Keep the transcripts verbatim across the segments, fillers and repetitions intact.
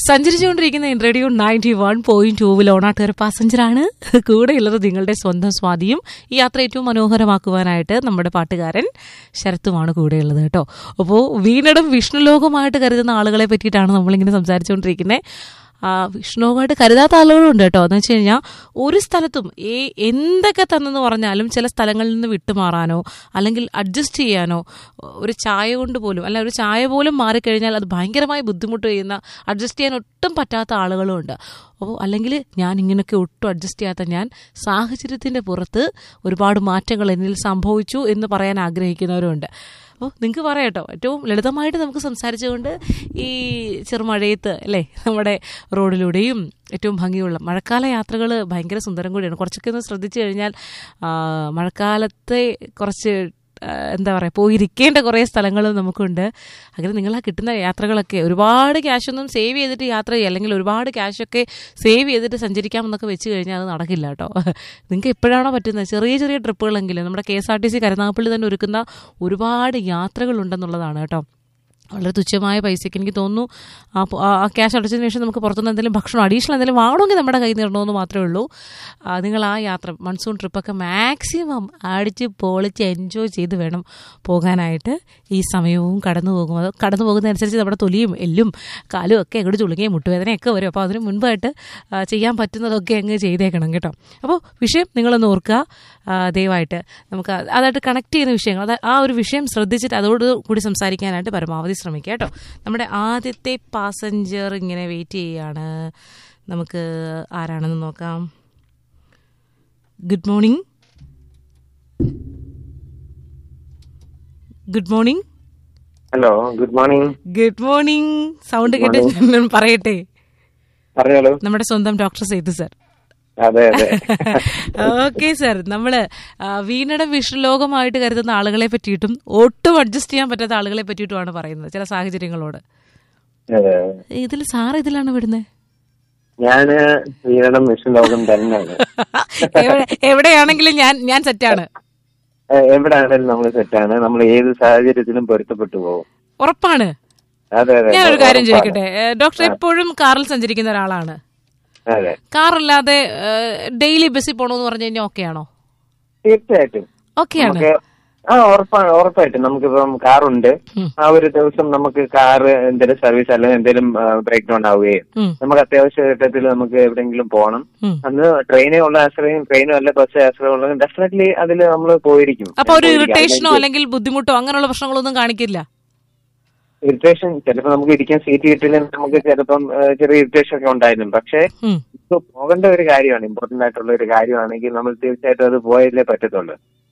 സഞ്ചരിച്ചുകൊണ്ടിരിക്കുന്ന radio ninety one point ടൂവിൽ ഓണാട്ടുകാർ പാസഞ്ചറാണ്. കൂടെയുള്ളത് നിങ്ങളുടെ സ്വന്തം സ്വാതിയും. ഈ യാത്ര ഏറ്റവും മനോഹരമാക്കുവാനായിട്ട് നമ്മുടെ പാട്ടുകാരൻ ശരത്തുമാണ് കൂടെയുള്ളത് കേട്ടോ. അപ്പോൾ വീണടും വിഷ്ണുലോകമായിട്ട് കരുതുന്ന ആളുകളെ പറ്റിയിട്ടാണ് നമ്മളിങ്ങനെ സംസാരിച്ചുകൊണ്ടിരിക്കുന്നത്. വിഷ്ണുവായിട്ട് കരുതാത്ത ആളുകളുണ്ട് കേട്ടോ. എന്ന് വെച്ച് കഴിഞ്ഞാൽ ഒരു സ്ഥലത്തും ഈ എന്തൊക്കെ തന്നെന്ന് പറഞ്ഞാലും ചില സ്ഥലങ്ങളിൽ നിന്ന് വിട്ടുമാറാനോ അല്ലെങ്കിൽ അഡ്ജസ്റ്റ് ചെയ്യാനോ ഒരു ചായ കൊണ്ട് പോലും അല്ല ഒരു ചായ പോലും മാറിക്കഴിഞ്ഞാൽ അത് ഭയങ്കരമായി ബുദ്ധിമുട്ട് ചെയ്യുന്ന അഡ്ജസ്റ്റ് ചെയ്യാൻ ഒട്ടും പറ്റാത്ത ആളുകളും ഉണ്ട്. അപ്പോൾ അല്ലെങ്കിൽ ഞാൻ ഇങ്ങനെയൊക്കെ ഒട്ടും അഡ്ജസ്റ്റ് ചെയ്യാത്ത ഞാൻ സാഹചര്യത്തിൻ്റെ പുറത്ത് ഒരുപാട് മാറ്റങ്ങൾ എന്നിൽ സംഭവിച്ചു എന്ന് പറയാൻ ആഗ്രഹിക്കുന്നവരുമുണ്ട്. അപ്പോൾ നിങ്ങൾക്ക് പറയാം കേട്ടോ, ഏറ്റവും ലളിതമായിട്ട് നമുക്ക് സംസാരിച്ചുകൊണ്ട് ഈ ചെറുമഴയത്ത് അല്ലേ നമ്മുടെ റോഡിലൂടെയും ഏറ്റവും ഭംഗിയുള്ള മഴക്കാല യാത്രകൾ ഭയങ്കര സുന്ദരം കൂടിയാണ്. കുറച്ചൊക്കെ ഒന്ന് ശ്രദ്ധിച്ചു കഴിഞ്ഞാൽ മഴക്കാലത്തെ കുറച്ച് എന്താ പറയുക പോയിരിക്കേണ്ട കുറേ സ്ഥലങ്ങളും നമുക്കുണ്ട്. അങ്ങനെ നിങ്ങൾ ആ കിട്ടുന്ന യാത്രകളൊക്കെ ഒരുപാട് ക്യാഷൊന്നും സേവ് ചെയ്തിട്ട് യാത്ര ചെയ്യുക അല്ലെങ്കിൽ ഒരുപാട് ക്യാഷൊക്കെ സേവ് ചെയ്തിട്ട് സഞ്ചരിക്കാമെന്നൊക്കെ വെച്ച് കഴിഞ്ഞാൽ അത് നടക്കില്ല കേട്ടോ. നിങ്ങൾക്ക് എപ്പോഴാണോ പറ്റുന്നത് ചെറിയ ചെറിയ ട്രിപ്പുകളെങ്കിലും നമ്മുടെ K S R T C Karunagappally തന്നെ ഒരുക്കുന്ന ഒരുപാട് യാത്രകളുണ്ടെന്നുള്ളതാണ് കേട്ടോ. വളരെ തുച്ഛമായ പൈസയ്ക്ക് എനിക്ക് തോന്നുന്നു ആ ക്യാഷ് അടച്ചതിന് ശേഷം നമുക്ക് പുറത്തുനിന്ന് എന്തെങ്കിലും ഭക്ഷണം അഡീഷണൽ എന്തെങ്കിലും വാങ്ങണമെങ്കിൽ നമ്മുടെ കയ്യിൽ നിന്നിടണമെന്ന് മാത്രമേ ഉള്ളൂ. നിങ്ങൾ ആ യാത്ര മൺസൂൺ ട്രിപ്പൊക്കെ മാക്സിമം അടിച്ച് പൊളിച്ച് എൻജോയ് ചെയ്ത് വേണം പോകാനായിട്ട്. ഈ സമയവും കടന്നു പോകും. അത് കടന്നു പോകുന്നതനുസരിച്ച് നമ്മുടെ തൊലിയും എല്ലും കാലും ഒക്കെ എങ്ങോട്ട് ചുളുങ്ങിയും മുട്ടുവേദനയൊക്കെ വരും. അപ്പോൾ അതിന് മുൻപായിട്ട് ചെയ്യാൻ പറ്റുന്നതൊക്കെ അങ്ങ് ചെയ്തേക്കണം കേട്ടോ. അപ്പോൾ വിഷയം നിങ്ങളൊന്ന് ഓർക്കുക ദയവായിട്ട്. നമുക്ക് അതായിട്ട് കണക്ട് ചെയ്യുന്ന വിഷയങ്ങൾ അത് ആ ഒരു വിഷയം ശ്രദ്ധിച്ചിട്ട് അതോട് കൂടി സംസാരിക്കാനായിട്ട് പരമാവധി ശ്രമിക്കുക കേട്ടോ. നമ്മുടെ ആദ്യത്തെ പാസഞ്ചർ ഇങ്ങനെ വെയിറ്റ് ചെയ്യുകയാണ്. നമുക്ക് ആരാണെന്ന് നോക്കാം. Good morning. Good morning. Hello, good morning. Good morning. Sound കേട്ട് പറയട്ടെ. പറഞ്ഞോളൂ. നമ്മുടെ സ്വന്തം ഡോക്ടർ സേതു സർ. അതെ അതെ. ഓക്കെ സർ, നമ്മള് വീണടം വിഷ്ണുലോകമായിട്ട് കരുതുന്ന ആളുകളെ പറ്റിയിട്ടും ഒട്ടും അഡ്ജസ്റ്റ് ചെയ്യാൻ പറ്റാത്ത ആളുകളെ പറ്റിയിട്ടുമാണ് പറയുന്നത് ചില സാഹചര്യങ്ങളോട്. ഇതിൽ സാർ ഇതിലാണ് വിടുന്നത്. ഞാന് വീണടം വിഷ്ണുലോകം തന്നെയാണ്. എവിടെയാണെങ്കിലും ഞാൻ ഞാൻ സെറ്റാണ്. എവിടെയാണെങ്കിലും നമ്മൾ സെറ്റാണ്. നമ്മൾ ഏത് സാഹചര്യത്തിലും പൊരുത്തപ്പെട്ടു പോകും. ഉറപ്പാണ്. അതെ അതെ. ഞാനൊരു കാര്യം ചോദിക്കട്ടെ, ഡോക്ടർ എപ്പോഴും കാറിൽ സഞ്ചരിക്കുന്ന ഒരാളാണ്. കാറല്ലാതെ ഡെയിലി ബസ്സിൽ പോണോന്ന് പറഞ്ഞു കഴിഞ്ഞാൽ ഓക്കെ ആണോ? തീർച്ചയായിട്ടും ഓക്കെയാണ്. ആ ഉറപ്പാണ്, ഉറപ്പായിട്ടും. നമുക്കിപ്പം കാറുണ്ട്, ആ ഒരു ദിവസം നമുക്ക് കാറ് എന്തെങ്കിലും സർവീസ് അല്ലെങ്കിൽ എന്തെങ്കിലും ബ്രേക്ക് ഡൗൺ ആവുകയും നമുക്ക് അത്യാവശ്യ ഘട്ടത്തിൽ നമുക്ക് എവിടെയെങ്കിലും പോകണം, അന്ന് ട്രെയിനേ ഉള്ള ആശ്രയം ട്രെയിനോ അല്ല ബസ് ആശ്രയം ഉള്ളത് ഡെഫിനറ്റ്ലി അതിൽ നമ്മൾ പോയിരിക്കും. അപ്പൊ ഒരു ഇറിറ്റേഷനോ അല്ലെങ്കിൽ ബുദ്ധിമുട്ടോ അങ്ങനെയുള്ള പ്രശ്നങ്ങളൊന്നും കാണിക്കില്ല? ഇറിറ്റേഷൻ ചിലപ്പോ നമുക്ക് ഇരിക്കാൻ സീറ്റ് കിട്ടില്ലെങ്കിൽ നമുക്ക് ചിലപ്പം ചെറിയ ഇറിറ്റേഷൻ ഒക്കെ ഉണ്ടായിരുന്നു. പക്ഷെ ഇപ്പൊ പോകേണ്ട ഒരു കാര്യമാണ്, ഇമ്പോർട്ടന്റ് ആയിട്ടുള്ള ഒരു കാര്യമാണെങ്കിൽ നമ്മൾ തീർച്ചയായിട്ടും അത് പോയല്ലേ പറ്റത്തുള്ളൂ.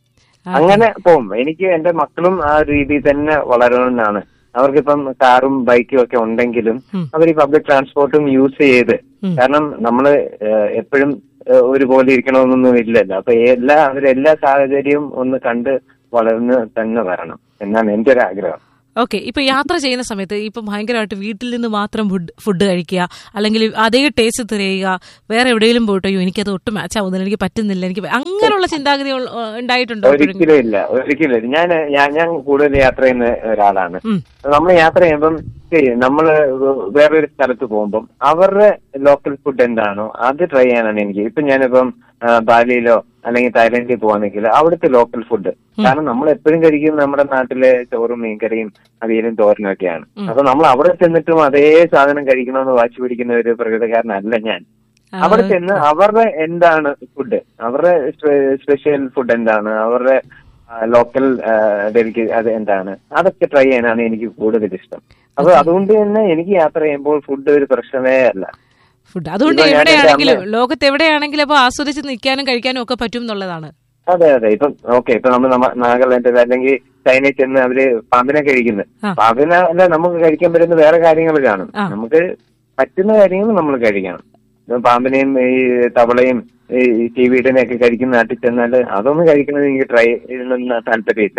അങ്ങനെ പോകും. എനിക്ക് എന്റെ മക്കളും ആ രീതിയിൽ തന്നെ വളരണമെന്നാണ്. അവർക്കിപ്പം കാറും ബൈക്കും ഒക്കെ ഉണ്ടെങ്കിലും അവർ ഈ പബ്ലിക് ട്രാൻസ്പോർട്ടും യൂസ് ചെയ്ത്, കാരണം നമ്മള് എപ്പോഴും ഒരുപോലെ ഇരിക്കണമെന്നൊന്നും ഇല്ലല്ലോ. അപ്പൊ എല്ലാ അവരെല്ലാ സാഹചര്യവും ഒന്ന് കണ്ട് വളർന്ന് തന്നെ വരണം എന്നാണ് എന്റെ ഒരു ആഗ്രഹം. ഓക്കെ, ഇപ്പൊ യാത്ര ചെയ്യുന്ന സമയത്ത് ഇപ്പൊ ഭയങ്കരമായിട്ട് വീട്ടിൽ നിന്ന് മാത്രം ഫുഡ് ഫുഡ് കഴിക്കുക അല്ലെങ്കിൽ അതേ ടേസ്റ്റ് തിരയുക, വേറെ എവിടെയെങ്കിലും പോയിട്ടോ എനിക്കത് ഒട്ടും മാച്ച് ആവുന്നില്ല, എനിക്ക് പറ്റുന്നില്ല, എനിക്ക് അങ്ങനെയുള്ള ചിന്താഗതി ഉണ്ടായിട്ടുണ്ടോ? ഒരിക്കലും ഇല്ല, ഒരിക്കലും ഇല്ല. ഞാൻ ഞാൻ കൂടുതൽ യാത്ര ചെയ്യുന്ന ഒരാളാണ്. നമ്മൾ യാത്ര ചെയ്യുമ്പം ശരി, നമ്മള് വേറൊരു സ്ഥലത്ത് പോകുമ്പം അവരുടെ ലോക്കൽ ഫുഡ് എന്താണോ അത് ട്രൈ ചെയ്യാനാണ് എനിക്ക്. ഇപ്പൊ ഞാനിപ്പം ബാലിയിലോ അല്ലെങ്കിൽ തായ്ലൻഡിൽ പോവാണെങ്കിൽ അവിടുത്തെ ലോക്കൽ ഫുഡ്, കാരണം നമ്മൾ എപ്പോഴും കഴിക്കുന്നത് നമ്മുടെ നാട്ടിലെ ചോറും മീൻകറിയും അവിയലും തോരനും ഒക്കെയാണ്. അപ്പൊ നമ്മൾ അവിടെ ചെന്നിട്ടും അതേ സാധനം കഴിക്കണമെന്ന് വാശി പിടിക്കുന്ന ഒരു പ്രകൃതക്കാരനല്ല ഞാൻ. അവിടെ ചെന്ന് അവരുടെ എന്താണ് ഫുഡ്, അവരുടെ സ്പെഷ്യൽ ഫുഡ് എന്താണ്, അവരുടെ ലോക്കൽ ഡെലിക്ക് അത് എന്താണ്, അതൊക്കെ ട്രൈ ചെയ്യാനാണ് എനിക്ക് കൂടുതൽ ഇഷ്ടം. അപ്പൊ അതുകൊണ്ട് തന്നെ എനിക്ക് യാത്ര ചെയ്യുമ്പോൾ ഫുഡ് ഒരു പ്രശ്നമേ അല്ല. ഫുഡ് അതുകൊണ്ട് എവിടെയാണെങ്കിലും ലോകത്ത് എവിടെയാണെങ്കിലും അപ്പൊ ആസ്വദിച്ച് നിൽക്കാനും കഴിക്കാനും ഒക്കെ പറ്റും എന്നുള്ളതാണ്. അതെ അതെ. ഇപ്പം ഓക്കെ, ഇപ്പൊ നമ്മൾ നാഗാലാൻഡ് അല്ലെങ്കിൽ ചൈനയിൽ ചെന്ന് അവര് പാമ്പിനെ കഴിക്കുന്നത്, പാമ്പിനെ അല്ല നമുക്ക് കഴിക്കാൻ പറ്റുന്ന വേറെ കാര്യങ്ങൾ കാണും. നമുക്ക് പറ്റുന്ന കാര്യങ്ങൾ നമ്മൾ കഴിക്കണം. പാമ്പിനെയും ഈ തവളയും ഈ ചീവീടിനെ ഒക്കെ കഴിക്കുന്ന നാട്ടിൽ ചെന്നാല് അതൊന്നും കഴിക്കണമെന്ന് എനിക്ക് ട്രൈ ചെയ്യണമെന്ന് താല്പര്യമില്ല.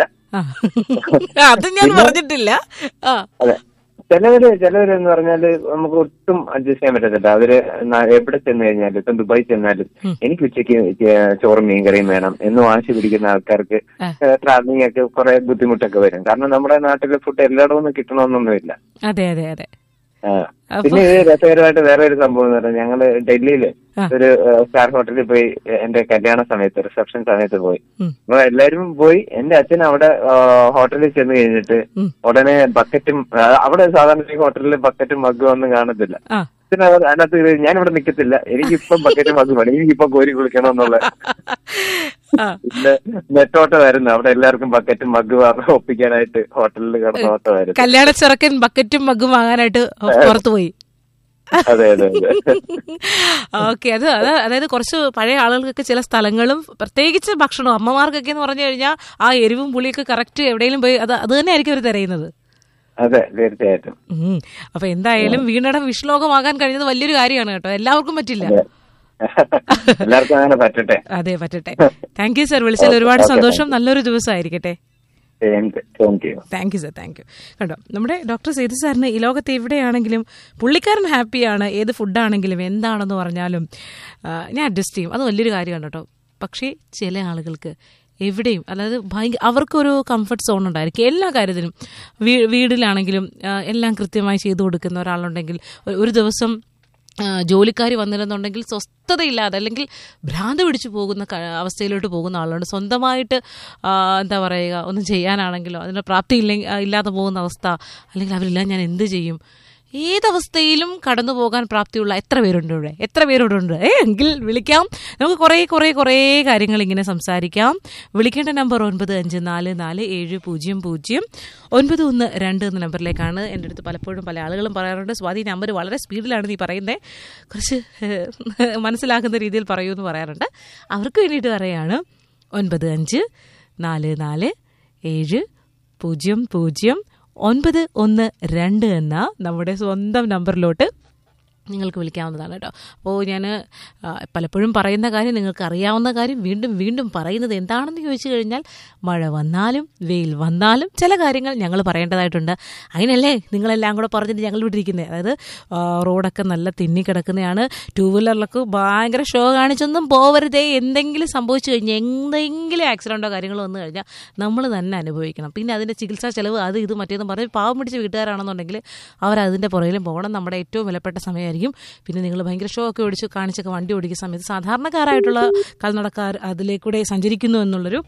അത് ഞാൻ പറഞ്ഞിട്ടില്ല. അതെ, ചിലവര് ചിലവരെന്ന് പറഞ്ഞാല് നമുക്ക് ഒട്ടും അഡ്ജസ്റ്റ് ചെയ്യാൻ പറ്റത്തില്ല. അവര് എവിടെ ചെന്ന് കഴിഞ്ഞാലും ഇപ്പം ദുബായി ചെന്നാലും എനിക്ക് ഉച്ചയ്ക്ക് ചോറും മീൻകറിയും വേണം എന്ന് വാശി പിടിക്കുന്ന ആൾക്കാർക്ക് ട്രാവലിംഗ് ഒക്കെ കുറെ ബുദ്ധിമുട്ടൊക്കെ വരും. കാരണം നമ്മുടെ നാട്ടിലെ ഫുഡ് എല്ലായിടവും കിട്ടണമെന്നൊന്നുമില്ല. അതെ അതെ അതെ. പിന്നെ ഇത് രസകരമായിട്ട് വേറെ ഒരു സംഭവം എന്ന് പറഞ്ഞാൽ ഞങ്ങള് ഡൽഹിയില് ഒരു സ്റ്റാർ ഹോട്ടലിൽ പോയി എന്റെ കല്യാണ സമയത്ത് റിസപ്ഷൻ സമയത്ത് പോയി. അപ്പൊ എല്ലാരും പോയി. എന്റെ അച്ഛൻ അവിടെ ഹോട്ടലിൽ ചെന്ന് കഴിഞ്ഞിട്ട് ഉടനെ ബക്കറ്റും, അവിടെ സാധാരണ ഹോട്ടലിൽ ബക്കറ്റും മഗ്ഗും ഒന്നും കാണത്തില്ല. അതിനകത്ത് ഞാനിവിടെ നിക്കത്തില്ല, എനിക്കിപ്പം ബക്കറ്റും മഗ്ഗും വേണം, എനിക്കിപ്പം കോരി കുളിക്കണം എന്നുള്ള പിന്നെ നെറ്റോട്ടമായിരുന്നു. അവിടെ എല്ലാവർക്കും ബക്കറ്റും മഗ്ഗും ഒപ്പിക്കാനായിട്ട് ഹോട്ടലിൽ കിടന്ന ഓട്ടമായിരുന്നു. കല്യാണ ചെറുക്കൻ ബക്കറ്റും മഗ്ഗും വാങ്ങാനായിട്ട് പുറത്തു പോയി. അതെ അതെ ഓക്കെ. അത് അതായത് കുറച്ച് പഴയ ആളുകൾക്കൊക്കെ ചില സ്ഥലങ്ങളും പ്രത്യേകിച്ച് ഭക്ഷണവും അമ്മമാർക്കൊക്കെ എന്ന് പറഞ്ഞു കഴിഞ്ഞാൽ ആ എരിവും പുളിയൊക്കെ കറക്റ്റ് എവിടെയെങ്കിലും പോയി അത് അത് തന്നെ ആയിരിക്കും അവർ തിരയുന്നത്. അതെ, തീർച്ചയായിട്ടും. അപ്പൊ എന്തായാലും വീണടം വിഷ്ലോകമാകാൻ കഴിഞ്ഞത് വലിയൊരു കാര്യമാണ് കേട്ടോ. എല്ലാവർക്കും പറ്റില്ല. എല്ലാവർക്കും അങ്ങനെ പറ്റട്ടെ. അതെ, പറ്റട്ടെ. താങ്ക് യു സർ, വിളിച്ചതിൽ ഒരുപാട് സന്തോഷം. നല്ലൊരു ദിവസമായിരിക്കട്ടെ. Thank you sir, thank you. കണ്ടോ, നമ്മുടെ ഡോക്ടർ സേതു സാറിന് ഈ ലോകത്ത് എവിടെയാണെങ്കിലും പുള്ളിക്കാരൻ ഹാപ്പിയാണ്. ഏത് ഫുഡാണെങ്കിലും എന്താണെന്ന് പറഞ്ഞാലും ഞാൻ അഡ്ജസ്റ്റ് ചെയ്യും. അത് വലിയൊരു കാര്യമാണ് കേട്ടോ. പക്ഷേ ചില ആളുകൾക്ക് എവിടെയും, അതായത് ഭയങ്കര അവർക്കൊരു കംഫർട്ട് സോൺ ഉണ്ടായിരിക്കും എല്ലാ കാര്യത്തിലും. വീ വീടിലാണെങ്കിലും എല്ലാം കൃത്യമായി ചെയ്തു കൊടുക്കുന്ന ഒരാളുണ്ടെങ്കിൽ ഒരു ദിവസം ജോലിക്കാർ വന്നിരുന്നുണ്ടെങ്കിൽ സ്വസ്ഥതയില്ലാതെ അല്ലെങ്കിൽ ഭ്രാന്ത് പിടിച്ചു പോകുന്ന അവസ്ഥയിലോട്ട് പോകുന്ന ആളുണ്ട്. സ്വന്തമായിട്ട് എന്താ പറയുക, ഒന്നും ചെയ്യാനാണെങ്കിലോ അതിൻ്റെ പ്രാപ്തി ഇല്ല ഇല്ലാതെ പോകുന്ന അവസ്ഥ, അല്ലെങ്കിൽ അവരില്ല ഞാൻ എന്ത് ചെയ്യും, ഏതവസ്ഥയിലും കടന്നു പോകാൻ പ്രാപ്തിയുള്ള എത്ര പേരുണ്ട് ഇവിടെ, എത്ര പേരോടുണ്ട് ഏ എങ്കിൽ വിളിക്കാം. നമുക്ക് കുറേ കുറേ കുറേ കാര്യങ്ങൾ ഇങ്ങനെ സംസാരിക്കാം. വിളിക്കേണ്ട നമ്പർ ഒൻപത് അഞ്ച് നാല് നാല് ഏഴ് പൂജ്യം പൂജ്യം ഒൻപത് ഒന്ന് രണ്ട് എന്ന നമ്പറിലേക്കാണ്. എൻ്റെ അടുത്ത് പലപ്പോഴും പല ആളുകളും പറയാറുണ്ട്, സ്വാതി നമ്പർ വളരെ സ്പീഡിലാണ് നീ പറയുന്നത്, കുറച്ച് മനസ്സിലാക്കുന്ന രീതിയിൽ പറയൂ എന്ന് പറയാറുണ്ട്. അവർക്ക് വേണ്ടിയിട്ട് പറയുകയാണ് ഒൻപത് അഞ്ച് നാല് നാല് ഏഴ് പൂജ്യം പൂജ്യം ഒൻപത് ഒന്ന് രണ്ട് എന്ന നമ്മുടെ സ്വന്തം നമ്പറിലോട്ട് നിങ്ങൾക്ക് വിളിക്കാവുന്നതാണ് കേട്ടോ. അപ്പോൾ ഞാൻ പലപ്പോഴും പറയുന്ന കാര്യം, നിങ്ങൾക്ക് അറിയാവുന്ന കാര്യം വീണ്ടും വീണ്ടും പറയുന്നത് എന്താണെന്ന് ചോദിച്ചു കഴിഞ്ഞാൽ, മഴ വന്നാലും വെയിൽ വന്നാലും ചില കാര്യങ്ങൾ ഞങ്ങൾ പറയേണ്ടതായിട്ടുണ്ട്. അതിനല്ലേ നിങ്ങളെല്ലാം കൂടെ പറഞ്ഞിട്ട് ഞങ്ങൾ വിട്ടിരിക്കുന്നത്. അതായത് റോഡൊക്കെ നല്ല തിന്നിക്കിടക്കുന്നതാണ്, ടൂ വീലറിലൊക്കെ ഭയങ്കര ഷോ കാണിച്ചൊന്നും പോവരുതേ. എന്തെങ്കിലും സംഭവിച്ചു കഴിഞ്ഞാൽ, എന്തെങ്കിലും ആക്സിഡൻറ്റോ കാര്യങ്ങളോ വന്നു കഴിഞ്ഞാൽ നമ്മൾ തന്നെ അനുഭവിക്കണം. പിന്നെ അതിൻ്റെ ചികിത്സാ ചെലവ് അത് ഇത് മറ്റേതെന്ന് പറഞ്ഞ് പാവം പിടിച്ച വീട്ടുകാരാണെന്നുണ്ടെങ്കിൽ അവരതിൻ്റെ പുറകിലും പോകണം. നമ്മുടെ ഏറ്റവും വിലപ്പെട്ട സമയമായിരിക്കും. പിന്നെ നിങ്ങൾ ഭയങ്കര ഷോ ഒക്കെ ഓടിച്ച് കാണിച്ചൊക്കെ വണ്ടി ഓടിക്കുന്ന സമയത്ത് സാധാരണക്കാരായിട്ടുള്ള കാൽനടക്കാർ അതിലേക്കൂടെ സഞ്ചരിക്കുന്നു എന്നുള്ളൊരു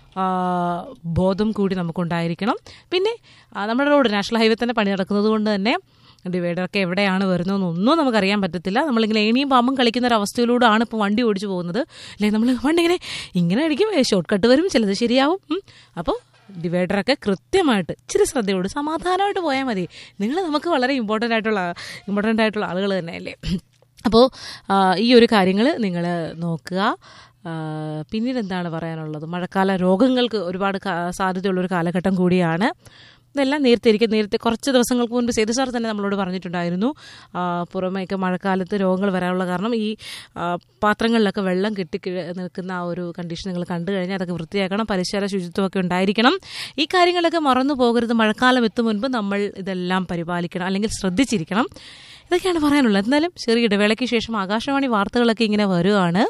ബോധം കൂടി നമുക്കുണ്ടായിരിക്കണം. പിന്നെ നമ്മുടെ റോഡ് നാഷണൽ ഹൈവേ തന്നെ പണി നടക്കുന്നത് കൊണ്ട് തന്നെ ഡിവൈഡറൊക്കെ എവിടെയാണ് വരുന്നതെന്നൊന്നും നമുക്കറിയാൻ പറ്റത്തില്ല. നമ്മളിങ്ങനെ ഏണിയും പാമ്പും കളിക്കുന്ന ഒരു അവസ്ഥയിലൂടെയാണ് ഇപ്പോൾ വണ്ടി ഓടിച്ചു പോകുന്നത്. അല്ലെങ്കിൽ നമ്മൾ വണ്ടി ഇങ്ങനെ ഇങ്ങനെ അടിക്കും, ഷോർട്ട് കട്ട് വരും, ചിലത് ശരിയാവും. അപ്പോൾ ഡിവൈഡറൊക്കെ കൃത്യമായിട്ട് ഇച്ചിരി ശ്രദ്ധയോട് സമാധാനമായിട്ട് പോയാൽ മതി. നിങ്ങൾ നമുക്ക് വളരെ ഇമ്പോർട്ടൻ്റ് ആയിട്ടുള്ള ഇമ്പോർട്ടൻ്റ് ആയിട്ടുള്ള ആളുകൾ തന്നെയല്ലേ. അപ്പോൾ ഈ ഒരു കാര്യങ്ങൾ നിങ്ങൾ നോക്കുക. പിന്നീട് എന്താണ് പറയാനുള്ളത്, മഴക്കാല രോഗങ്ങൾക്ക് ഒരുപാട് സാധ്യതയുള്ളൊരു കാലഘട്ടം കൂടിയാണ്. ഇതെല്ലാം നേരത്തെ ഇരിക്കും. നേരത്തെ കുറച്ച് ദിവസങ്ങൾക്ക് മുൻപ് സേതു സാർ തന്നെ നമ്മളോട് പറഞ്ഞിട്ടുണ്ടായിരുന്നു, പുറമേക്ക് മഴക്കാലത്ത് രോഗങ്ങൾ വരാനുള്ള കാരണം ഈ പാത്രങ്ങളിലൊക്കെ വെള്ളം കെട്ടി നിൽക്കുന്ന ആ ഒരു കണ്ടീഷൻ നിങ്ങൾ കണ്ടു കഴിഞ്ഞാൽ അതൊക്കെ വൃത്തിയാക്കണം, പരിസര ശുചിത്വമൊക്കെ ഉണ്ടായിരിക്കണം. ഈ കാര്യങ്ങളൊക്കെ മറന്നു പോകരുത്. മഴക്കാലം എത്തും മുൻപ് നമ്മൾ ഇതെല്ലാം പരിപാലിക്കണം, അല്ലെങ്കിൽ ശ്രദ്ധിച്ചിരിക്കണം. ഇതൊക്കെയാണ് പറയാനുള്ളത്. എന്നാലും ചെറിയ ഇടവേളയ്ക്ക് ശേഷം ആകാശവാണി വാർത്തകളൊക്കെ ഇങ്ങനെ വരുവാണ്.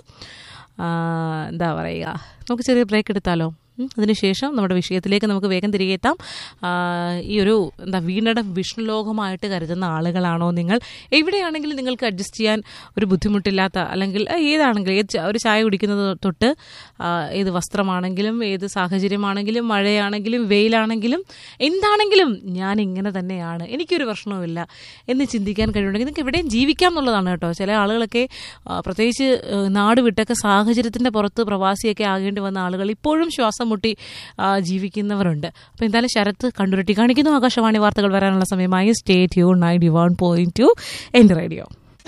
എന്താ പറയുക, നമുക്ക് ചെറിയ ബ്രേക്ക് എടുത്താലോ? അതിനുശേഷം നമ്മുടെ വിഷയത്തിലേക്ക് നമുക്ക് വേഗം തിരികെ എത്താം. ഈ ഒരു എന്താ വീണടം വിഷ്ണുലോകമായിട്ട് കരുതുന്ന ആളുകളാണോ നിങ്ങൾ? എവിടെയാണെങ്കിലും നിങ്ങൾക്ക് അഡ്ജസ്റ്റ് ചെയ്യാൻ ഒരു ബുദ്ധിമുട്ടില്ലാത്ത, അല്ലെങ്കിൽ ഏതാണെങ്കിലും ഏത് ഒരു ചായ കുടിക്കുന്നത് തൊട്ട് ഏത് വസ്ത്രമാണെങ്കിലും ഏത് സാഹചര്യമാണെങ്കിലും മഴയാണെങ്കിലും വെയിലാണെങ്കിലും എന്താണെങ്കിലും ഞാൻ ഇങ്ങനെ തന്നെയാണ്, എനിക്കൊരു പ്രശ്നവുമില്ല എന്ന് ചിന്തിക്കാൻ കഴിയുന്നുണ്ടെങ്കിൽ നിങ്ങൾക്ക് എവിടെയും ജീവിക്കാം എന്നുള്ളതാണ് കേട്ടോ. ചില ആളുകളൊക്കെ പ്രത്യേകിച്ച് നാട് വിട്ടൊക്കെ സാഹചര്യത്തിൻ്റെ പുറത്ത് പ്രവാസിയൊക്കെ ആകേണ്ടി വന്ന ആളുകൾ ഇപ്പോഴും ശ്വാസം മുട്ടി ജീവിക്കുന്നവരുണ്ട്. അപ്പോൾ എന്തായാലും ശരത്ത് കണ്ടുരുട്ടി കാണിക്കുന്നു. ആകാശവാണി വാർത്തകൾ വരാനുള്ള സമയമായി. Stay tune ninety one point two എൻ്റെ റേഡിയോ.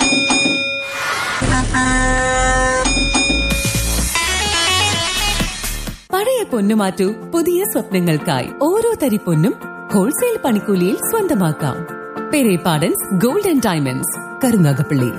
പഴയ പൊന്നു മാറ്റൂ, പുതിയ സ്വപ്നങ്ങൾക്കായി. ഓരോ തരി പൊന്നും ഹോൾസെയിൽ പണിക്കൂലിയിൽ സ്വന്തമാക്കാം. പെരേ പാഡൻസ് ഗോൾഡ് ആൻഡ് ഡയമണ്ട്സ്, കരുനാഗപ്പള്ളി.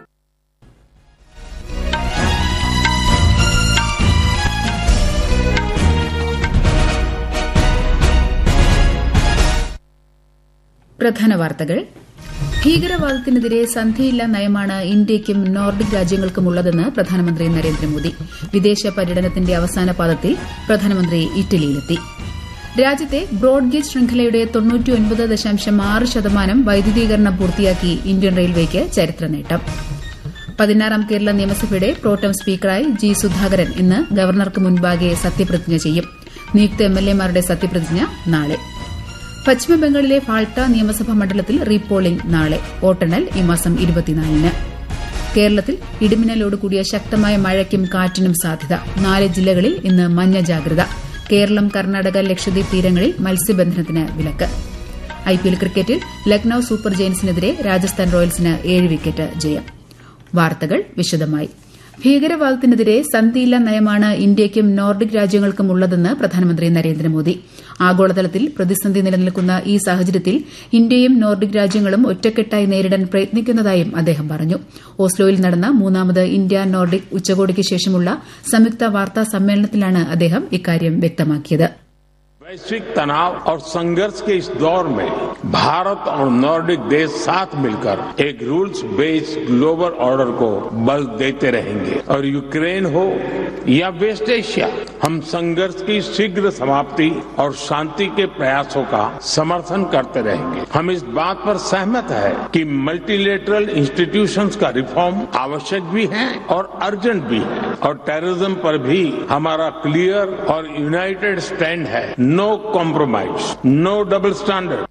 പ്രധാന വാർത്തകൾ. ഭീകരവാദത്തിനെതിരെ സന്ധിയില്ലാ നയമാണ് ഇന്ത്യയ്ക്കും നോർഡിക് രാജ്യങ്ങൾക്കുമുള്ളതെന്ന് പ്രധാനമന്ത്രി നരേന്ദ്രമോദി. വിദേശ പര്യടനത്തിന്റെ അവസാന പാദത്തിൽ പ്രധാനമന്ത്രി ഇറ്റലിയിലെത്തി. രാജ്യത്തെ ബ്രോഡ്ഗേജ് ശൃംഖലയുടെ തൊണ്ണൂറ്റിയൊൻപത് ദശാംശം ആറ് ശതമാനം വൈദ്യുതീകരണം പൂർത്തിയാക്കി ഇന്ത്യൻ റെയിൽവേക്ക് ചരിത്ര നേട്ടം. പതിനാറാം കേരള നിയമസഭയുടെ പ്രോട്ടം സ്പീക്കറായി ജി സുധാകരൻ ഇന്ന് ഗവർണർക്ക് മുൻപാകെ സത്യപ്രതിജ്ഞ ചെയ്യും. നിയുക്ത എംഎൽഎമാരുടെ സത്യപ്രതിജ്ഞ നാളെ. പശ്ചിമബംഗാളിലെ ഫാൾട്ട നിയമസഭാ മണ്ഡലത്തിൽ റീപോളിംഗ് നാളെ. വോട്ടെണ്ണൽ ഈ മാസം ഇരുപത്തിനാലിന്. കേരളത്തിൽ ഇടിമിന്നലോടുകൂടിയ ശക്തമായ മഴയ്ക്കും കാറ്റിനും സാധ്യത. നാല് ജില്ലകളിൽ ഇന്ന് മഞ്ഞ ജാഗ്രത. കേരളം, കർണാടക, ലക്ഷദ്വീപ് തീരങ്ങളിൽ മത്സ്യബന്ധനത്തിന് വിലക്ക്. ഐപിഎൽ ക്രിക്കറ്റിൽ ലക്നൌ സൂപ്പർ ജയന്റ്സിനെതിരെ രാജസ്ഥാൻ റോയൽസിന് ഏഴ് വിക്കറ്റ് ജയം. വാർത്തകൾ വിശദമായി. ഭീകരവാദത്തിനെതിരെ സന്ധിയില്ലാ നയമാണ് ഇന്ത്യയ്ക്കും നോർഡിക് രാജ്യങ്ങൾക്കും ഉള്ളതെന്ന് പ്രധാനമന്ത്രി നരേന്ദ്രമോദി. ആഗോളതലത്തിൽ പ്രതിസന്ധി നിലനിൽക്കുന്ന ഈ സാഹചര്യത്തിൽ ഇന്ത്യയും നോർഡിക് രാജ്യങ്ങളും ഒറ്റക്കെട്ടായി നേരിടാൻ പ്രയത്നിക്കുന്നതായും അദ്ദേഹം പറഞ്ഞു. ഓസ്ലോയിൽ നടന്ന മൂന്നാമത് ഇന്ത്യ നോർഡിക് ഉച്ചകോടിക്ക് ശേഷമുള്ള സംയുക്ത വാർത്താ സമ്മേളനത്തിലാണ് അദ്ദേഹം ഇക്കാര്യം വ്യക്തമാക്കിയത്. वैश्विक तनाव और संघर्ष के इस दौर में भारत और नॉर्डिक देश साथ मिलकर एक रूल्स बेस्ड ग्लोबल ऑर्डर को बल देते रहेंगे. और यूक्रेन हो या वेस्ट एशिया, हम संघर्ष की शीघ्र समाप्ति और शांति के प्रयासों का समर्थन करते रहेंगे. हम इस बात पर सहमत है कि मल्टीलेटरल इंस्टीट्यूशंस का रिफॉर्म आवश्यक भी है और अर्जेंट भी है. और टेररिज्म पर भी हमारा क्लियर और यूनाइटेड स्टैंड है. No compromise, no double standard.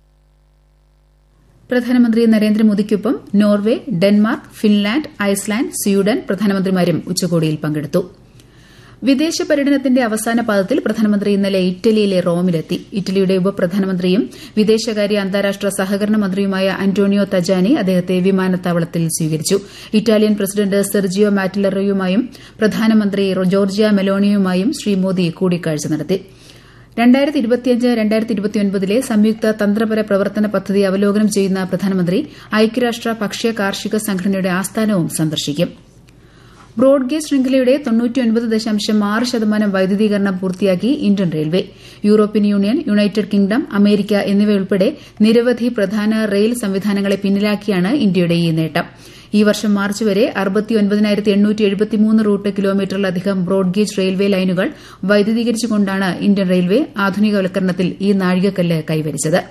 പ്രധാനമന്ത്രി നരേന്ദ്രമോദിക്കൊപ്പം Norway, Denmark, Finland, Iceland, Sweden പ്രധാനമന്ത്രിമാരും ഉച്ചകോടിയിൽ പങ്കെടുത്തു. വിദേശ പര്യടനത്തിന്റെ അവസാന പാദത്തിൽ പ്രധാനമന്ത്രി ഇന്നലെ ഇറ്റലിയിലെ റോമിലെത്തി. ഇറ്റലിയുടെ ഉപപ്രധാനമന്ത്രിയും വിദേശകാര്യ അന്താരാഷ്ട്ര സഹകരണ മന്ത്രിയുമായ അന്റോണിയോ തജാനി അദ്ദേഹത്തെ വിമാനത്താവളത്തിൽ സ്വീകരിച്ചു. ഇറ്റാലിയൻ പ്രസിഡന്റ് സെർജിയോ മാറ്റിലറയുമായും പ്രധാനമന്ത്രി ജോർജിയ മെലോണിയുമായും ശ്രീ മോദി കൂടിക്കാഴ്ച നടത്തി. രണ്ടായിരത്തി ഇരുപത്തിയഞ്ച് രണ്ടായിരത്തി ഇരുപത്തിയൊൻപതിലെ സംയുക്ത തന്ത്രപര പ്രവർത്തന പദ്ധതി അവലോകനം ചെയ്യുന്ന പ്രധാനമന്ത്രി ഐക്യരാഷ്ട്ര ഭക്ഷ്യ കാർഷിക സംഘടനയുടെ ആസ്ഥാനവും സന്ദർശിക്കും. ബ്രോഡ്ഗേജ് ശൃംഖലയുടെ തൊണ്ണൂറ്റിയൊൻപത് ദശാംശം ആറ് ശതമാനം വൈദ്യുതീകരണം പൂർത്തിയാക്കി Indian railway. European union, United kingdom, America എന്നിവയുൾപ്പെടെ നിരവധി പ്രധാന റെയിൽ സംവിധാനങ്ങളെ പിന്നിലാക്കിയാണ് ഇന്ത്യയുടെ ഈ നേട്ടം. ഈ വർഷം മാർച്ച് വരെ അറുപത്തിയൊൻപതിനായിരത്തി എണ്ണൂറ്റി എഴുപത്തിമൂന്ന് റൂട്ട് കിലോമീറ്ററിലധികം ബ്രോഡ്ഗേജ് റെയിൽവേ ലൈനുകൾ വൈദ്യുതീകരിച്ചുകൊണ്ടാണ് ഇന്ത്യൻ റെയിൽവേ ആധുനികവൽക്കരണത്തിൽ ഈ നാഴികക്കല്ല് കൈവരിച്ചത്.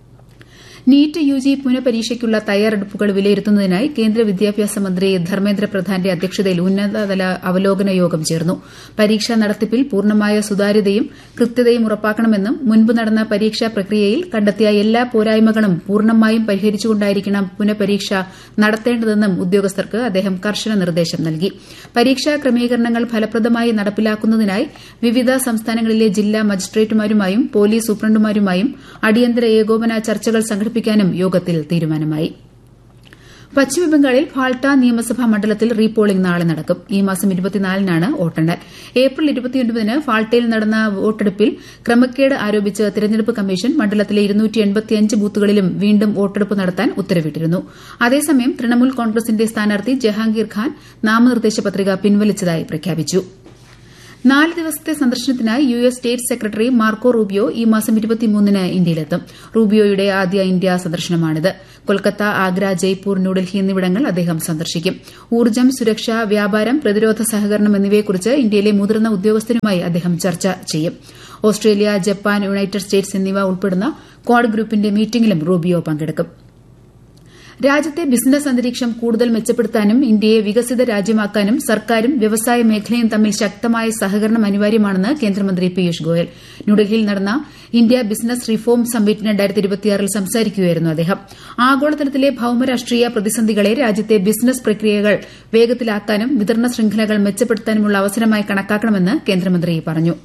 നീറ്റ് യുജി പുനഃപരീക്ഷയ്ക്കുള്ള തയ്യാറെടുപ്പുകൾ വിലയിരുത്തുന്നതിനായി കേന്ദ്ര വിദ്യാഭ്യാസ മന്ത്രി ധർമ്മേന്ദ്ര പ്രധാന്റെ അധ്യക്ഷതയിൽ ഉന്നതതല അവലോകന യോഗം ചേർന്നു. പരീക്ഷാ നടത്തിപ്പിൽ പൂർണ്ണമായ സുതാര്യതയും കൃത്യതയും ഉറപ്പാക്കണമെന്നും മുൻപ് നടന്ന പരീക്ഷാ പ്രക്രിയയിൽ കണ്ടെത്തിയ എല്ലാ പോരായ്മകളും പൂർണ്ണമായും പരിഹരിച്ചുകൊണ്ടായിരിക്കണം പുനഃപരീക്ഷ നടത്തേണ്ടതെന്നും ഉദ്യോഗസ്ഥർക്ക് അദ്ദേഹം കർശന നിർദ്ദേശം നൽകി. പരീക്ഷാ ക്രമീകരണങ്ങൾ ഫലപ്രദമായി നടപ്പിലാക്കുന്നതിനായി വിവിധ സംസ്ഥാനങ്ങളിലെ ജില്ലാ മജിസ്ട്രേറ്റുമാരുമായും പോലീസ് സൂപ്രണ്ടുമാരുമായും അടിയന്തര ഏകോപന ചർച്ചകൾ സംഘടിപ്പിച്ചു പ്പിക്കാനും യോഗത്തിൽ തീരുമാനമായി. പശ്ചിമബംഗാളിൽ ഫാൾട്ട നിയമസഭാ മണ്ഡലത്തിൽ റീപോളിംഗ് നാളെ നടക്കും. ഈ മാസം ഇരുപത്തിനാലിനാണ് വോട്ടെണ്ണൽ. ഏപ്രിൽ ഇരുപത്തിയൊൻപതിന് ഫാൾട്ടയിൽ നടന്ന വോട്ടെടുപ്പിൽ ക്രമക്കേട് ആരോപിച്ച് തെരഞ്ഞെടുപ്പ് കമ്മീഷൻ മണ്ഡലത്തിലെ ഇരുന്നൂറ്റി എൺപത്തിയഞ്ച് ബൂത്തുകളിലും വീണ്ടും വോട്ടെടുപ്പ് നടത്താൻ ഉത്തരവിട്ടിരുന്നു. അതേസമയം തൃണമൂൽ കോൺഗ്രസിന്റെ സ്ഥാനാർത്ഥി ജഹാംഗീർ ഖാൻ നാമനിർദ്ദേശ പത്രിക പിൻവലിച്ചതായി പ്രഖ്യാപിച്ചു. നാല് ദിവസത്തെ സന്ദർശനത്തിനായി U S state secretary Marco Rubio ഈ മാസം ഇരുപത്തിമൂന്നിന് ഇന്ത്യയിലെത്തും. റൂബിയോയുടെ ആദ്യ ഇന്ത്യ സന്ദർശനമാണിത്. കൊൽക്കത്ത, ആഗ്ര, ജയ്പൂർ, ന്യൂഡൽഹി എന്നിവിടങ്ങൾ അദ്ദേഹം സന്ദർശിക്കും. ഊർജ്ജം, സുരക്ഷ, വ്യാപാരം, പ്രതിരോധ സഹകരണം എന്നിവയെക്കുറിച്ച് ഇന്ത്യയിലെ മുതിർന്ന ഉദ്യോഗസ്ഥരുമായി അദ്ദേഹം ചർച്ച ചെയ്യും. ഓസ്ട്രേലിയ, ജപ്പാൻ, യുണൈറ്റഡ് സ്റ്റേറ്റ്സ് എന്നിവ ഉൾപ്പെടുന്ന ക്വാഡ് ഗ്രൂപ്പിന്റെ മീറ്റിംഗിലും റൂബിയോ പങ്കെടുക്കും. രാജ്യത്തെ ബിസിനസ് അന്തരീക്ഷം കൂടുതൽ മെച്ചപ്പെടുത്താനും ഇന്ത്യയെ വികസിത രാജ്യമാക്കാനും സർക്കാരും വ്യവസായ മേഖലയും തമ്മിൽ ശക്തമായ സഹകരണം അനിവാര്യമാണെന്ന് കേന്ദ്രമന്ത്രി പീയൂഷ് ഗോയൽ. ന്യൂഡൽഹിയിൽ നടന്ന ഇന്ത്യ ബിസിനസ് റിഫോം സമ്മിറ്റ് രണ്ടായിരത്തി ഇരുപത്തിയാറിൽ സംസാരിക്കുകയായിരുന്നു അദ്ദേഹം. ആഗോളതലത്തിലെ ഭൌമരാഷ്ട്രീയ പ്രതിസന്ധികളെ രാജ്യത്തെ ബിസിനസ് പ്രക്രിയകൾ വേഗത്തിലാക്കാനും വിതരണ ശൃംഖലകൾ മെച്ചപ്പെടുത്താനുമുള്ള അവസരമായി കണക്കാക്കണമെന്ന് കേന്ദ്രമന്ത്രി പറഞ്ഞു.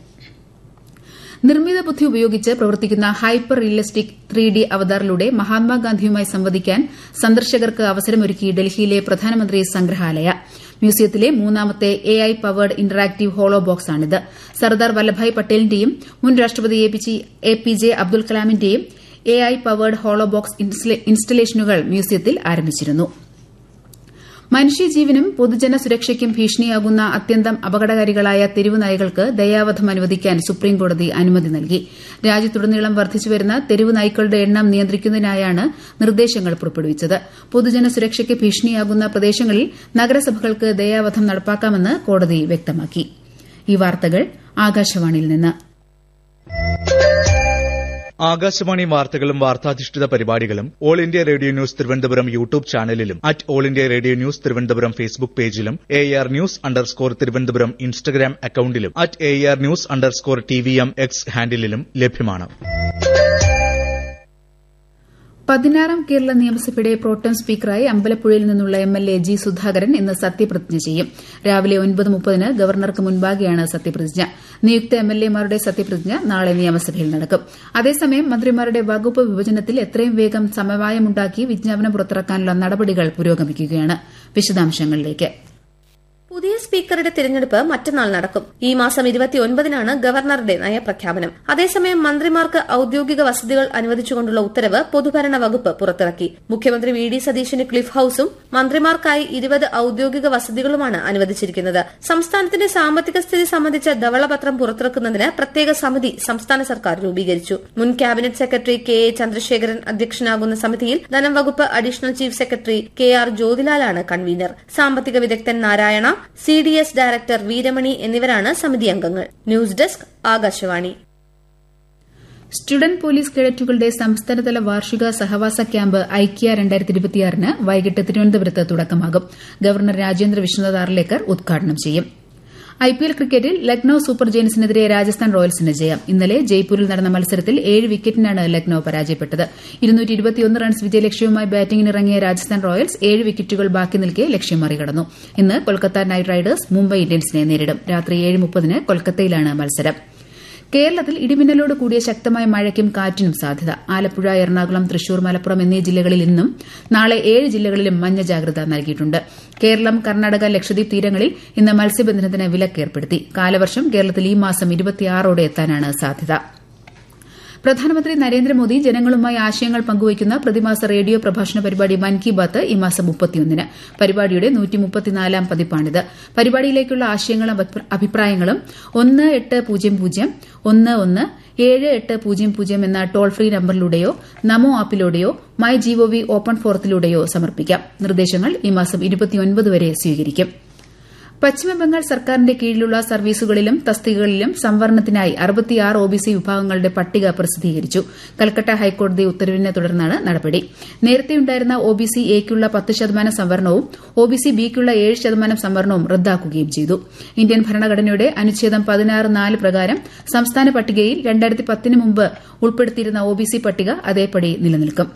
നിർമ്മിത ബുദ്ധി ഉപയോഗിച്ച് പ്രവർത്തിക്കുന്ന ഹൈപ്പർ റിയലിസ്റ്റിക് ത്രീ ഡി അവതാറിലൂടെ മഹാത്മാഗാന്ധിയുമായി സംവദിക്കാൻ സന്ദർശകർക്ക് അവസരമൊരുക്കി ഡൽഹിയിലെ പ്രധാനമന്ത്രി സംഗ്രഹാലയ. മ്യൂസിയത്തിലെ മൂന്നാമത്തെ A I powered interactive hollow ബോക്സാണിത്. Sardar Vallabhbhai പട്ടേലിന്റെയും മുൻ രാഷ്ട്രപതി A P J Abdul കലാമിന്റെയും A I powered hollow box ഇൻസ്റ്റലേഷനുകൾ മ്യൂസിയത്തിൽ ആരംഭിച്ചിരുന്നു. മനുഷ്യജീവനും പൊതുജന സുരക്ഷയ്ക്കും ഭീഷണിയാകുന്ന അത്യന്തം അപകടകാരികളായ തെരുവ് നായ്കൾക്ക് ദയാവധം അനുവദിക്കാൻ സുപ്രീംകോടതി അനുമതി നൽകി. രാജ്യത്തുടനീളം വർദ്ധിച്ചുവരുന്ന തെരുവ് നായ്ക്കളുടെ എണ്ണം നിയന്ത്രിക്കുന്നതിനായാണ് നിർദ്ദേശങ്ങൾ പുറപ്പെടുവിച്ചത്. പൊതുജന സുരക്ഷയ്ക്ക് ഭീഷണിയാകുന്ന പ്രദേശങ്ങളിൽ നഗരസഭകൾക്ക് ദയാവധം നടപ്പാക്കാമെന്ന് കോടതി വ്യക്തമാക്കി. ഈ വാർത്തകൾ ആകാശവാണിയിൽ നിന്ന്. ആകാശവാണി വാർത്തകളും വാർത്താധിഷ്ഠിത പരിപാടികളും all India radio news Thiruvananthapuram YouTube ചാനലിലും at all India radio news Thiruvananthapuram Facebook പേജിലും A R news underscore Thiruvananthapuram Instagram അക്കൌണ്ടിലും at A R news underscore T V M X ഹാൻഡിലും ലഭ്യമാണ്. പതിനാറാം കേരള നിയമസഭയുടെ പ്രോട്ടം സ്പീക്കറായി അമ്പലപ്പുഴയിൽ നിന്നുള്ള M L A G Sudhakaran ഇന്ന് സത്യപ്രതിജ്ഞ ചെയ്യും. രാവിലെ ഒൻപത് മുപ്പതിന് ഗവർണർക്ക് മുൻപാകെയാണ് സത്യപ്രതിജ്ഞ. നിയുക്ത എം എൽ എമാരുടെ സത്യപ്രതിജ്ഞ നാളെ നിയമസഭയിൽ നടക്കും. അതേസമയം മന്ത്രിമാരുടെ വകുപ്പ് വിഭജനത്തിൽ എത്രയും വേഗം സമവായമുണ്ടാക്കി വിജ്ഞാപനം പുറത്തിറക്കാനുള്ള നടപടികൾ പുരോഗമിക്കുകയാണ്. വിശദാംശങ്ങളിലേക്ക്. പുതിയ സ്പീക്കറുടെ തിരഞ്ഞെടുപ്പ് മറ്റന്നാൾ നടക്കും. ഈ മാസം ഇരുപത്തിയൊൻപതിനാണ് ഗവർണറുടെ നയപ്രഖ്യാപനം. അതേസമയം മന്ത്രിമാർക്ക് ഔദ്യോഗിക വസതികൾ അനുവദിച്ചുകൊണ്ടുള്ള ഉത്തരവ് പൊതുഭരണ വകുപ്പ് പുറത്തിറക്കി. മുഖ്യമന്ത്രി വി ഡി സതീശന് ക്ലിഫ് ഹൌസും മന്ത്രിമാർക്കായി ഇരുപത് ഔദ്യോഗിക വസതികളുമാണ് അനുവദിച്ചിരിക്കുന്നത്. സംസ്ഥാനത്തിന്റെ സാമ്പത്തിക സ്ഥിതി സംബന്ധിച്ച ധവളപത്രം പുറത്തിറക്കുന്നതിന് പ്രത്യേക സമിതി സംസ്ഥാന സർക്കാർ രൂപീകരിച്ചു. മുൻ cabinet secretary K A Chandrasekharan അധ്യക്ഷനാകുന്ന സമിതിയിൽ ധനം വകുപ്പ് additional chief secretary K R ജ്യോതിലാലാണ് convener. സാമ്പത്തിക വിദഗ്ധൻ Narayana, C D S director Veeramani എന്നിവരാണ് സമിതി അംഗങ്ങൾ. News desk Akashvani. Student police കേഡറ്റുകളുടെ സംസ്ഥാനതല വാർഷിക സഹവാസ ക്യാമ്പ് ഐക്യ രണ്ടായിരത്തി ഇരുപത്തിയാറിന് വൈകിട്ട് തിരുവനന്തപുരത്ത് തുടക്കമാകും. ഗവർണർ രാജേന്ദ്ര വിശ്വനാഥ് ആർലേക്കർ ഉദ്ഘാടനം ചെയ്യും. ഐപിഎൽ ക്രിക്കറ്റിൽ ലക്നൌ സൂപ്പർ ജയൻസിനെതിരെ രാജസ്ഥാൻ റോയൽസിന് ജയം. ഇന്നലെ ജയ്പൂരിൽ നടന്ന മത്സരത്തിൽ ഏഴ് വിക്കറ്റിനാണ് ലക്നൌ പരാജയപ്പെട്ടത്. റൺസ് വിജയലക്ഷ്യവുമായി ബാറ്റിംഗിനിറങ്ങിയ രാജസ്ഥാൻ റോയൽസ് ഏഴ് വിക്കറ്റുകൾ ബാക്കി നിൽക്കെ ലക്ഷ്യം മറികടന്നു. ഇന്ന് കൊൽക്കത്ത നൈറ്റ് റൈഡേഴ്സ് മുംബൈ ഇന്ത്യൻസിനെ നേരിടും. രാത്രി ഏഴ് മുപ്പതിന് കൊൽക്കത്തയിലാണ് മത്സരം. കേരളത്തിൽ ഇടിമിന്നലോട് കൂടിയ ശക്തമായ മഴയ്ക്കും കാറ്റിനും സാധ്യത. ആലപ്പുഴ, എറണാകുളം, തൃശൂർ, മലപ്പുറം എന്നീ ജില്ലകളിൽ ഇന്നും നാളെ ഏഴ് ജില്ലകളിലും മഞ്ഞ ജാഗ്രത നൽകിയിട്ടുണ്ട്. കേരളം, കർണാടക, ലക്ഷദ്വീപ് തീരങ്ങളിൽ ഇന്ന് മത്സ്യബന്ധനത്തിന് വിലക്കേർപ്പെടുത്തി. കാലവർഷം കേരളത്തിൽ ഈ മാസം ഇരുപത്തിയാറോടെ എത്താനാണ് സാധ്യത. പ്രധാനമന്ത്രി നരേന്ദ്രമോദി ജനങ്ങളുമായി ആശയങ്ങൾ പങ്കുവയ്ക്കുന്ന പ്രതിമാസ റേഡിയോ പ്രഭാഷണ പരിപാടി മൻ കി ബാത്ത് ഈ മാസം മുപ്പത്തിയൊന്നിന്. പരിപാടിയുടെ നൂറ്റിമുപ്പത്തിനാലാം പതിപ്പാണിത്. പരിപാടിയിലേക്കുള്ള ആശയങ്ങളും അഭിപ്രായങ്ങളും ഒന്ന് എട്ട് പൂജ്യം പൂജ്യം ഒന്ന് ഒന്ന് ഏഴ് എട്ട് പൂജ്യം പൂജ്യം എന്ന toll free നമ്പറിലൂടെയോ Namo ആപ്പിലൂടെയോ my G O V open ഫോറത്തിലൂടെയോ സമർപ്പിക്കാം. നിർദ്ദേശങ്ങൾ ഈ മാസം ഇരുപത്തിയൊൻപത് വരെ സ്വീകരിക്കും. പശ്ചിമബംഗാൾ സർക്കാരിന്റെ കീഴിലുള്ള സർവീസുകളിലും തസ്തികകളിലും സംവരണത്തിനായി അറുപത്തിയാറ് ഒബിസി വിഭാഗങ്ങളുടെ പട്ടിക പ്രസിദ്ധീകരിച്ചു. കൽക്കട്ട ഹൈക്കോടതി ഉത്തരവിനെ തുടർന്നാണ് നടപടി. നേരത്തെയുണ്ടായിരുന്ന ഒബിസി എയ്ക്കുള്ള പത്ത് ശതമാനം സംവരണവും ഒബിസി ബിക്കുള്ള ഏഴ് ശതമാനം സംവരണവും റദ്ദാക്കുകയും ചെയ്തു. ഇന്ത്യൻ ഭരണഘടനയുടെ അനുച്ഛേദം പതിനാറ് നാല് പ്രകാരം സംസ്ഥാന പട്ടികയിൽ രണ്ടായിരത്തി പത്തിന് മുമ്പ് ഉൾപ്പെടുത്തിയിരുന്ന ഒബിസി പട്ടിക അതേപടി നിലനിൽക്കും.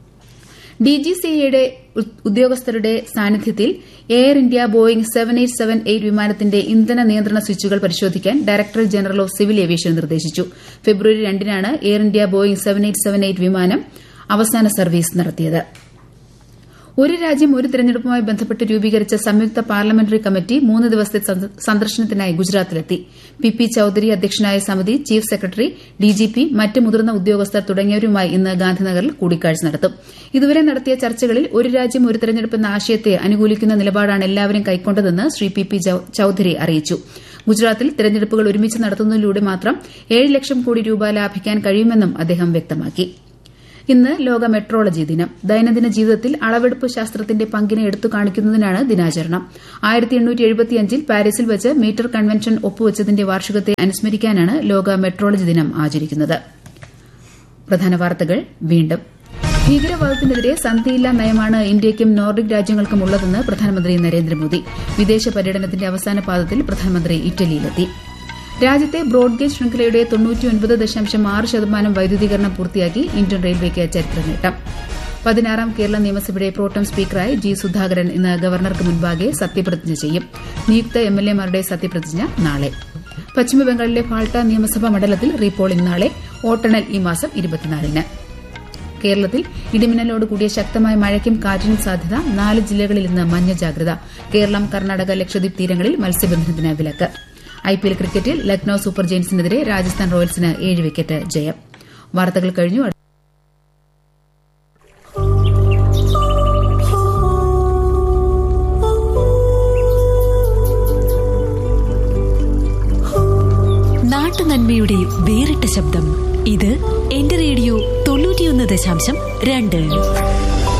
ഡിജിസിഎയുടെ ഉദ്യോഗസ്ഥരുടെ സാന്നിധ്യത്തിൽ air India Boeing seven eight seven eight വിമാനത്തിന്റെ ഇന്ധന നിയന്ത്രണ സ്വിച്ചുകൾ പരിശോധിക്കാൻ director general of civil aviation നിർദ്ദേശിച്ചു. ഫെബ്രുവരി രണ്ടിനാണ് air India Boeing seven eight seven eight വിമാനം അവസാന സർവീസ് നടത്തിയത്. ഒരു രാജ്യം ഒരു തെരഞ്ഞെടുപ്പുമായി ബന്ധപ്പെട്ട് രൂപീകരിച്ച സംയുക്ത പാർലമെന്ററി കമ്മിറ്റി മൂന്ന് ദിവസത്തെ സന്ദർശനത്തിനായി ഗുജറാത്തിലെത്തി. പി പി ചൌധരി അധ്യക്ഷനായ സമിതി ചീഫ് സെക്രട്ടറി, ഡിജിപി, മറ്റ് മുതിർന്ന ഉദ്യോഗസ്ഥർ തുടങ്ങിയവരുമായി ഇന്ന് ഗാന്ധിനഗറിൽ കൂടിക്കാഴ്ച നടത്തും. ഇതുവരെ നടത്തിയ ചർച്ചകളിൽ ഒരു രാജ്യം ഒരു തെരഞ്ഞെടുപ്പ് എന്ന ആശയത്തെ അനുകൂലിക്കുന്ന നിലപാടാണ് എല്ലാവരും കൈക്കൊണ്ടതെന്ന് ശ്രീ പി പി ചൌധരി അറിയിച്ചു. ഗുജറാത്തിൽ തെരഞ്ഞെടുപ്പുകൾ ഒരുമിച്ച് നടത്തുന്നതിലൂടെ മാത്രം ഏഴ് ലക്ഷം കോടി രൂപ ലാഭിക്കാൻ കഴിയുമെന്നും അദ്ദേഹം വ്യക്തമാക്കി. ഇന്ന് ലോക മെട്രോളജി ദിനം. ദൈനംദിന ജീവിതത്തിൽ അളവെടുപ്പ് ശാസ്ത്രത്തിന്റെ പങ്കിനെ എടുത്തു കാണിക്കുന്നതിനാണ് ദിനാചരണം. ആയിരത്തി എണ്ണൂറ്റി എഴുപത്തിയഞ്ചിൽ പാരീസിൽ വെച്ച് മീറ്റർ കൺവെൻഷൻ ഒപ്പുവച്ചതിന്റെ വാർഷികത്തെ അനുസ്മരിക്കാനാണ് ലോക മെട്രോളജി ദിനം ആചരിക്കുന്നത്. പ്രധാന വാർത്തകൾ വീണ്ടും. ഭീകരവാദത്തിനെതിരെ സന്ധിയില്ലാ നയമാണ് ഇന്ത്യയ്ക്കും നോർഡിക് രാജ്യങ്ങൾക്കും ഉള്ളതെന്ന് പ്രധാനമന്ത്രി നരേന്ദ്രമോദി. വിദേശ പര്യടനത്തിന്റെ അവസാന പാദത്തിൽ പ്രധാനമന്ത്രി ഇറ്റലിയിലെത്തി. രാജ്യത്തെ ബ്രോഡ്ഗേജ് ശൃംഖലയുടെ തൊണ്ണൂറ്റിയൊൻപത് ദശാംശം ആറ് ശതമാനം വൈദ്യുതീകരണം പൂർത്തിയാക്കി ഇന്ത്യൻ റെയിൽവേക്ക് ചരിത്ര നേട്ടം. പതിനാറാം കേരള നിയമസഭയുടെ പ്രോട്ടം സ്പീക്കറായി ജി സുധാകരൻ ഇന്ന് ഗവർണർക്ക് മുൻപാകെ സത്യപ്രതിജ്ഞ ചെയ്യും. നിയുക്ത എംഎൽഎമാരുടെ സത്യപ്രതിജ്ഞ നാളെ. പശ്ചിമബംഗാളിലെ ഫാൾട്ട നിയമസഭാ മണ്ഡലത്തിൽ റീപോളിംഗ് നാളെ. വോട്ടെണ്ണൽ ഈ മാസം ഇരുപത്തിനാലിന്. കേരളത്തിൽ ഇടിമിന്നലോട് കൂടിയ ശക്തമായ മഴയ്ക്കും കാറ്റിനും സാധ്യത. നാല് ജില്ലകളിൽ ഇന്ന് മഞ്ഞ ജാഗ്രത. കേരളം, കർണാടക, ലക്ഷദ്വീപ് തീരങ്ങളിൽ മത്സ്യബന്ധനത്തിന് വിലക്ക്. ഐപിഎൽ ക്രിക്കറ്റിൽ ലക്നൌ സൂപ്പർ ജയൻസിനെതിരെ രാജസ്ഥാൻ റോയൽസിന് ഏഴ് വിക്കറ്റ് ജയം. വാർത്തകൾ കഴിഞ്ഞു. നാട്ടുനന്മയുടെ വേറിട്ട ശബ്ദം. ഇത് എന്റെ റേഡിയോ തൊണ്ണൂറ്റിയൊന്ന് ദശാംശം രണ്ട്.